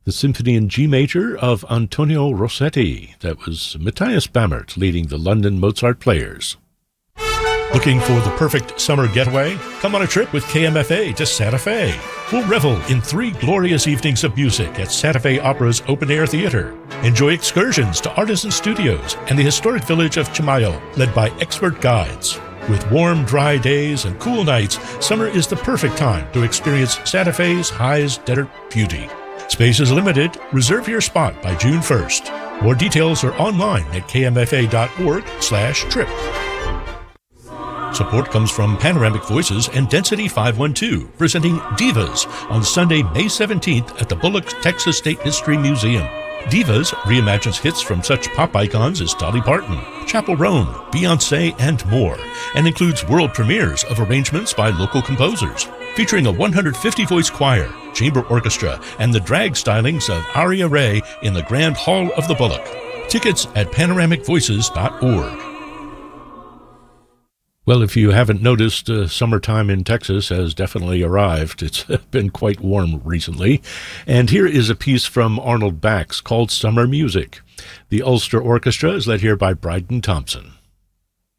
The Symphony in G Major of Antonio Rossetti. That was Matthias Bammert leading the London Mozart Players. Looking for the perfect summer getaway? Come on a trip with KMFA to Santa Fe. We'll revel in 3 glorious evenings of music at Santa Fe Opera's open-air theater. Enjoy excursions to Artisan Studios and the historic village of Chimayo, led by expert guides. With warm, dry days and cool nights, summer is the perfect time to experience Santa Fe's highest desert beauty. Space is limited. Reserve your spot by June 1st. More details are online at kmfa.org/trip. Support comes from Panoramic Voices and Density 512, presenting Divas on Sunday, May 17th at the Bullock Texas State History Museum. Divas reimagines hits from such pop icons as Dolly Parton, Chappell Roan, Beyoncé, and more, and includes world premieres of arrangements by local composers, featuring a 150-voice choir, chamber orchestra, and the drag stylings of Aria Ray in the Grand Hall of the Bullock. Tickets at panoramicvoices.org. Well, if you haven't noticed, summertime in Texas has definitely arrived. It's been quite warm recently. And here is a piece from Arnold Bax called Summer Music. The Ulster Orchestra is led here by Bryden Thompson.